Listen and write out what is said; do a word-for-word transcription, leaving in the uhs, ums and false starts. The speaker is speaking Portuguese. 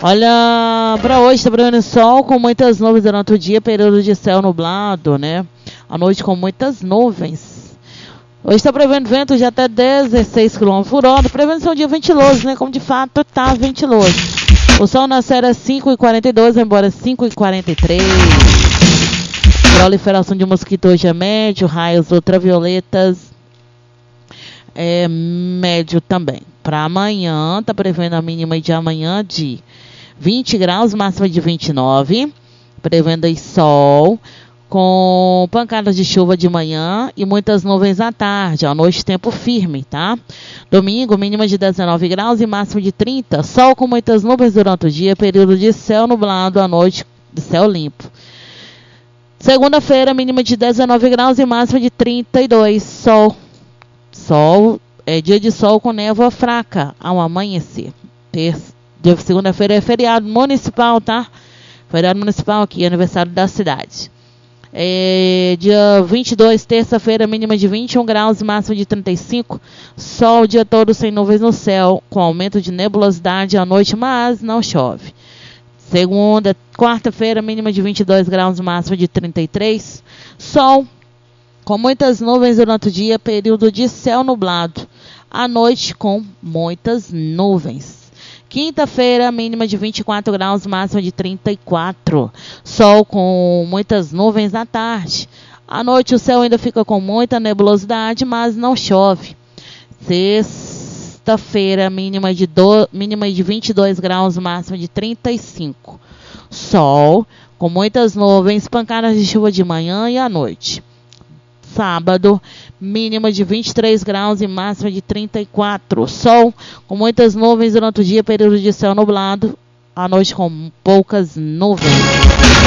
Olha, para hoje está prevendo sol com muitas nuvens durante o dia, período de céu nublado, né? À noite com muitas nuvens. Hoje está prevendo vento de até dezesseis quilômetros por hora, prevendo ser um dia ventiloso, né? Como de fato está ventiloso. O sol nascer às cinco e quarenta e dois, vai embora às cinco e quarenta e três. Proliferação de mosquito hoje é médio, raios ultravioletas é médio também. Para amanhã, está prevendo a mínima de amanhã de vinte graus, máxima de vinte e nove. Prevendo aí sol, com pancadas de chuva de manhã e muitas nuvens à tarde. À noite, tempo firme, tá? Domingo, mínima de dezenove graus e máxima de trinta. Sol com muitas nuvens durante o dia, período de céu nublado, à noite de céu limpo. Segunda-feira, mínima de dezenove graus e máxima de trinta e dois. Sol. Sol, é dia de sol com névoa fraca ao amanhecer. Terça, dia segunda-feira é feriado municipal, tá? Feriado municipal aqui, aniversário da cidade. É, dia vinte e dois, terça-feira, mínima de vinte e um graus e máxima de trinta e cinco. Sol o dia todo sem nuvens no céu, com aumento de nebulosidade à noite, mas não chove. Segunda, quarta-feira, mínima de vinte e dois graus, máxima de trinta e três. Sol, com muitas nuvens durante o dia, período de céu nublado. À noite, com muitas nuvens. Quinta-feira, mínima de vinte e quatro graus, máxima de trinta e quatro. Sol com muitas nuvens à tarde. À noite, o céu ainda fica com muita nebulosidade, mas não chove. Sexta-feira, mínima de, do, mínima de vinte e dois graus, máxima de trinta e cinco. Sol com muitas nuvens, pancadas de chuva de manhã e à noite. Sábado, mínima de vinte e três graus e máxima de trinta e quatro. Sol com muitas nuvens durante o dia, período de céu nublado. À noite com poucas nuvens.